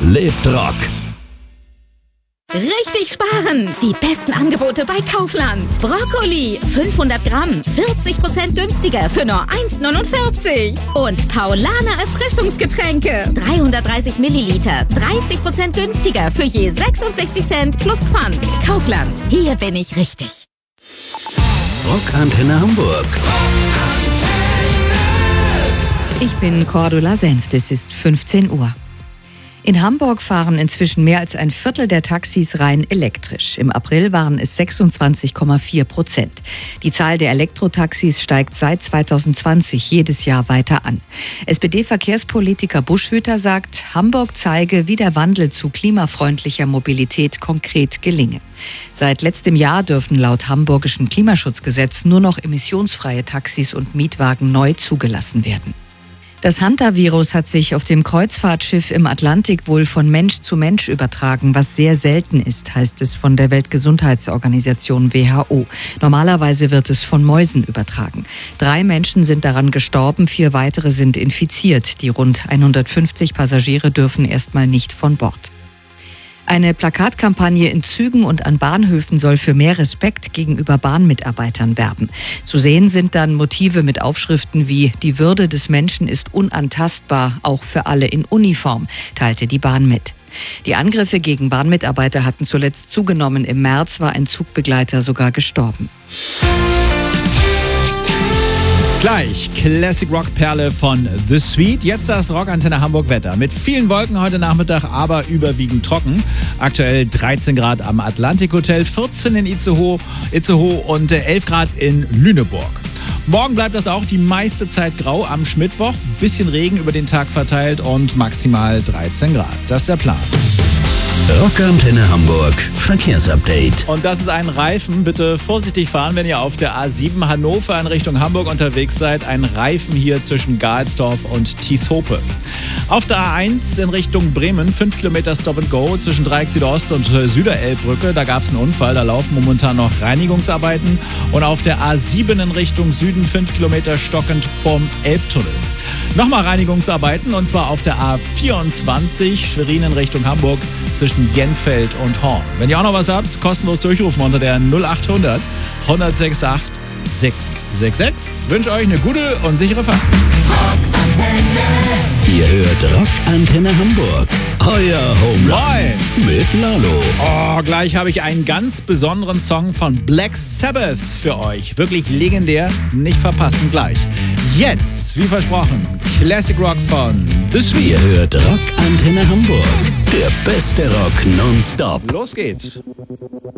lebt Rock. Richtig sparen! Die besten Angebote bei Kaufland. Brokkoli, 500 Gramm, 40% günstiger für nur 1,49. Und Paulaner Erfrischungsgetränke, 330 Milliliter, 30% günstiger für je 66 Cent plus Pfand. Kaufland, hier bin ich richtig. Rockantenne Hamburg. Ich bin Cordula Senft, es ist 15 Uhr. In Hamburg fahren inzwischen mehr als ein Viertel der Taxis rein elektrisch. Im April waren es 26,4%. Die Zahl der Elektrotaxis steigt seit 2020 jedes Jahr weiter an. SPD-Verkehrspolitiker Buschhüter sagt, Hamburg zeige, wie der Wandel zu klimafreundlicher Mobilität konkret gelinge. Seit letztem Jahr dürfen laut hamburgischen Klimaschutzgesetz nur noch emissionsfreie Taxis und Mietwagen neu zugelassen werden. Das Hantavirus hat sich auf dem Kreuzfahrtschiff im Atlantik wohl von Mensch zu Mensch übertragen, was sehr selten ist, heißt es von der Weltgesundheitsorganisation WHO. Normalerweise wird es von Mäusen übertragen. 3 Menschen sind daran gestorben, 4 weitere sind infiziert. Die rund 150 Passagiere dürfen erstmal nicht von Bord. Eine Plakatkampagne in Zügen und an Bahnhöfen soll für mehr Respekt gegenüber Bahnmitarbeitern werben. Zu sehen sind dann Motive mit Aufschriften wie „Die Würde des Menschen ist unantastbar, auch für alle in Uniform“, teilte die Bahn mit. Die Angriffe gegen Bahnmitarbeiter hatten zuletzt zugenommen. Im März war ein Zugbegleiter sogar gestorben. Gleich Classic Rock Perle von The Sweet. Jetzt das Rockantenne Hamburg Wetter. Mit vielen Wolken heute Nachmittag, aber überwiegend trocken. Aktuell 13 Grad am Atlantik Hotel, 14 in Itzehoe und 11 Grad in Lüneburg. Morgen bleibt das auch die meiste Zeit grau. Am Schmittwoch bisschen Regen über den Tag verteilt und maximal 13 Grad. Das ist der Plan. Rockantenne Hamburg Verkehrsupdate. Und das ist ein Reifen. Bitte vorsichtig fahren, wenn ihr auf der A7 Hannover in Richtung Hamburg unterwegs seid. Ein Reifen hier zwischen Galsdorf und Tieshope. Auf der A1 in Richtung Bremen 5 Kilometer Stop and Go zwischen Dreieck Südost und Süderelbbrücke. Da gab es einen Unfall, da laufen momentan noch Reinigungsarbeiten. Und auf der A7 in Richtung Süden 5 Kilometer stockend vorm Elbtunnel. Nochmal Reinigungsarbeiten und zwar auf der A24 Schwerin in Richtung Hamburg zwischen Jenfeld und Horn. Wenn ihr auch noch was habt, kostenlos durchrufen unter der 0800 168 666. Ich wünsche euch eine gute und sichere Fahrt. Ihr hört Rockantenne Hamburg. Euer Home Run mit Lalo. Oh, gleich habe ich einen ganz besonderen Song von Black Sabbath für euch. Wirklich legendär, nicht verpassen gleich. Jetzt, wie versprochen, Classic Rock von The Sweet. Ihr hört Rockantenne Hamburg. Der beste Rock nonstop. Los geht's.